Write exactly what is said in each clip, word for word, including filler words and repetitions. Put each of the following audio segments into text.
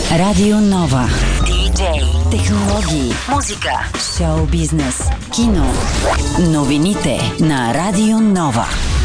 Радио Нова. Диджей, технологии, музика, шоу бизнес, кино. Новините на Радио Нова.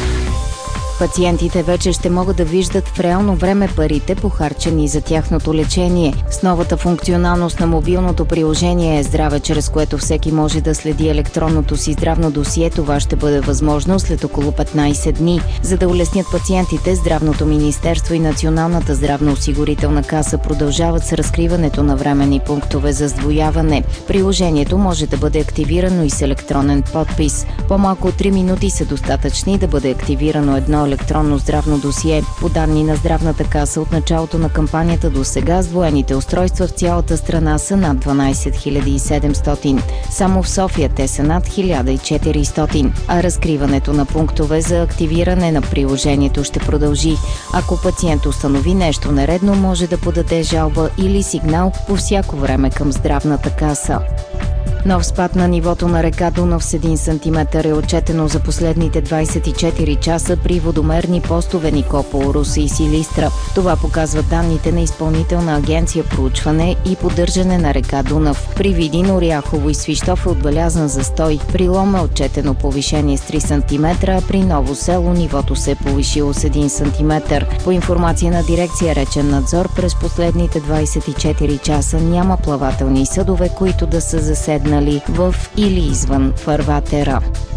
Пациентите вече ще могат да виждат в реално време парите, похарчени за тяхното лечение. С новата функционалност на мобилното приложение е Здраве, чрез което всеки може да следи електронното си здравно досие, това ще бъде възможно след около петнайсет дни. За да улеснят пациентите, Здравното министерство и Националната здравноосигурителна каса продължават с разкриването на временни пунктове за сдвояване. Приложението може да бъде активирано и с електронен подпис. По-малко от три минути са достатъчни да бъде активирано едно електронно здравно досие. По данни на Здравната каса, от началото на кампанията до сега сдвоените устройства в цялата страна са над дванайсет хиляди и седемстотин. Само в София те са над хиляда и четиристотин, а разкриването на пунктове за активиране на приложението ще продължи. Ако пациент установи нещо нередно, може да подаде жалба или сигнал по всяко време към Здравната каса. Нов спад на нивото на река Дунав с един сантиметър е отчетено за последните двайсет и четири часа при водомерни постове Никопол, Русе и Силистра. Това показват данните на Изпълнителна агенция проучване и поддържане на река Дунав. При Видин, Оряхово и Свищов е отбелязан застой. При Лом е отчетено повишение с три сантиметра, а при Ново село нивото се е повишило с един сантиметър. По информация на дирекция Речен надзор, през последните двайсет и четири часа няма плавателни съдове, които да са заседнали в или извън фарватера.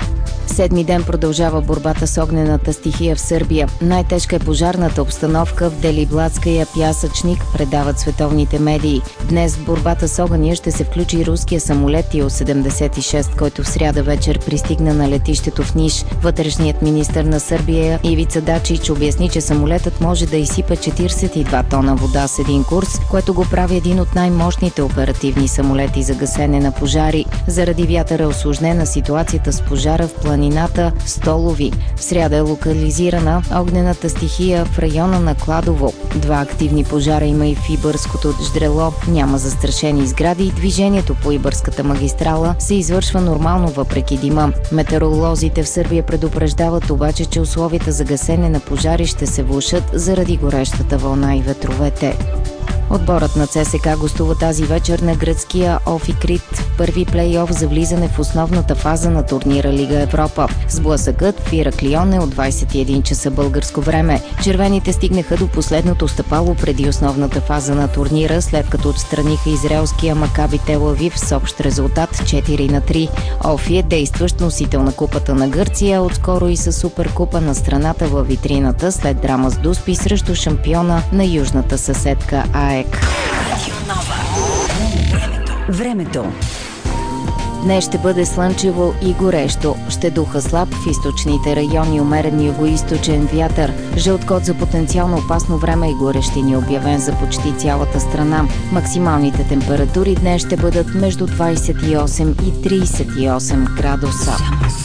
Седми ден продължава борбата с огнената стихия в Сърбия. Най-тежка е пожарната обстановка в Делиблатския пясъчник, предават световните медии. Днес в борбата с огъня ще се включи руския самолет Ил седемдесет и шест, който в сряда вечер пристигна на летището в Ниш. Вътрешният министър на Сърбия Ивица Дачич обясни, че самолетът може да изсипе четирийсет и два тона вода с един курс, което го прави един от най-мощните оперативни самолети за гасене на пожари. Заради вятъра е усложнена ситуацията с пожара в планината Столови. В сряда е локализирана огнената стихия в района на Кладово. Два активни пожара има и в Ибърското ждрело. Няма застрашени сгради и движението по Ибърската магистрала се извършва нормално въпреки дима. Метеоролозите в Сърбия предупреждават обаче, че условията за гасене на пожари ще се влошат заради горещата вълна и ветровете. Отборът на ЦСКА гостува тази вечер на гръцкия Офикрит, първи плейоф за влизане в основната фаза на турнира Лига Европа. Сблъсъкът в Ираклион е от двайсет и един часа българско време. Червените стигнаха до последното стъпало преди основната фаза на турнира, след като отстраниха израелския Макаби Тел Авив с общ резултат четири на три. Офи е действащ носител на Купата на Гърция, отскоро и със Суперкупа на страната във витрината след драма с Дуспи срещу шампиона на южната съседка АЕК. Времето. Днес ще бъде слънчево и горещо. Ще духа слаб в източните райони, умерен югоизточен вятър. Жълт код за потенциално опасно време и горещини е обявен за почти цялата страна. Максималните температури днес ще бъдат между двайсет и осем и трийсет и осем градуса.